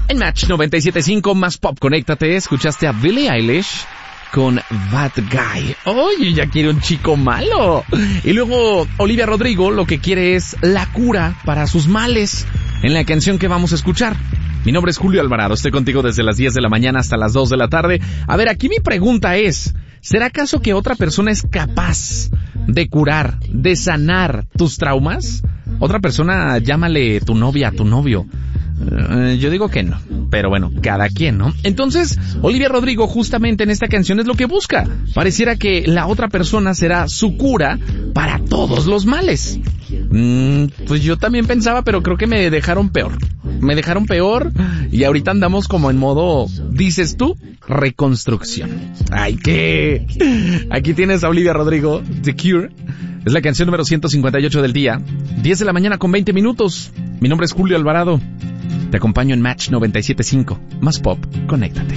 En Match 97.5 más pop, conéctate, escuchaste a Billie Eilish con Bad Guy. Oye, ya quiere un chico malo. Y luego Olivia Rodrigo lo que quiere es la cura para sus males en la canción que vamos a escuchar. Mi nombre es Julio Alvarado, estoy contigo desde las 10 de la mañana hasta las 2 de la tarde. A ver, aquí mi pregunta es, ¿será acaso que otra persona es capaz de curar, de sanar tus traumas? Otra persona, llámale tu novia, tu novio. Yo digo que no, pero bueno, cada quien, ¿no? Entonces, Olivia Rodrigo justamente en esta canción es lo que busca. Pareciera que la otra persona será su cura para todos los males. Pues yo también pensaba, pero creo que me dejaron peor. Me dejaron peor y ahorita andamos como en modo, dices tú, reconstrucción. Ay, ¿qué? Aquí tienes a Olivia Rodrigo, The Cure. Es la canción número 158 del día. 10 de la mañana con 20 minutos. Mi nombre es Julio Alvarado. Te acompaño en Match 97.5. Más pop, conéctate.